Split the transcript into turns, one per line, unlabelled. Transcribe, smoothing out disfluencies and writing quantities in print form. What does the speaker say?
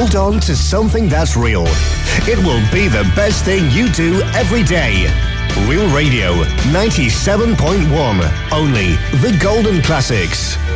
hold on to something that's real. It will be the best thing you do every day. Real Radio 97.1. Only the golden classics.